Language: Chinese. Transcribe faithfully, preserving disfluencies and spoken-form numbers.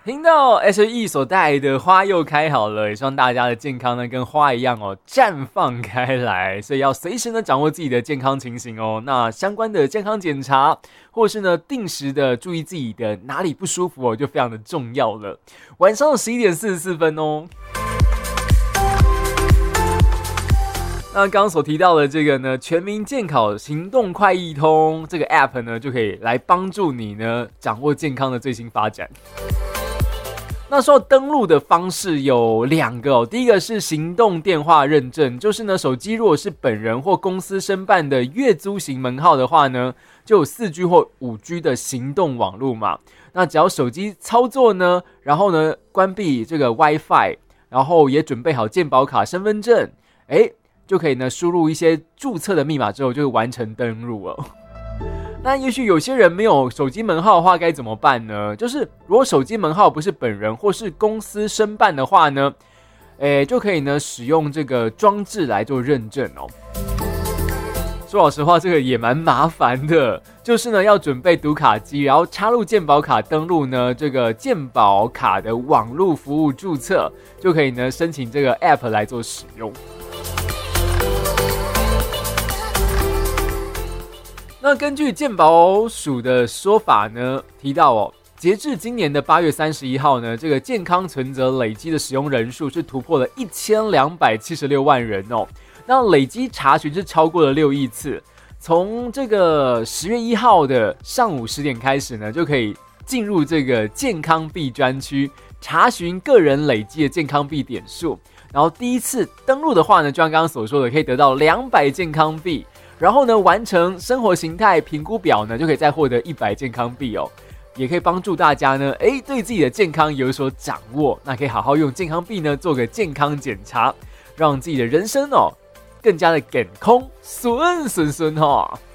听到 H E 所带来的花又开好了，也希望大家的健康呢跟花一样哦，绽放开来，所以要随时呢掌握自己的健康情形哦。那相关的健康检查，或是呢定时的注意自己的哪里不舒服哦，就非常的重要了。晚上十一点四十四分哦。那刚刚所提到的这个呢，全民健考行动快易通这个 App 呢，就可以来帮助你呢掌握健康的最新发展。那说到登录的方式有两个哦，第一个是行动电话认证，就是呢手机如果是本人或公司申办的月租型门号的话呢，就有 四 G 或 五 G 的行动网络嘛。那只要手机操作呢，然后呢关闭这个 WiFi， 然后也准备好健保卡、身份证，哎，就可以呢输入一些注册的密码之后，就会完成登录了。那也许有些人没有手机门号的话该怎么办呢？就是如果手机门号不是本人或是公司申办的话呢，诶，就可以呢使用这个装置来做认证哦。说老实话，这个也蛮麻烦的，就是呢要准备读卡机，然后插入健保卡登录呢这个健保卡的网络服务注册，就可以呢申请这个 App 来做使用。那根据健保署的说法呢，提到哦，截至今年的八月三十一号呢，这个健康存折累积的使用人数是突破了一千两百七十六万人哦。那累积查询是超过了六亿次。从这个十月一号的上午十点开始呢，就可以进入这个健康币专区，查询个人累积的健康币点数。然后第一次登录的话呢，就像刚刚所说的，可以得到两百健康币。然后呢，完成生活形态评估表呢，就可以再获得一百健康币哦，也可以帮助大家呢，哎，对自己的健康有所掌握。那可以好好用健康币呢，做个健康检查，让自己的人生哦更加的健康顺顺顺哈。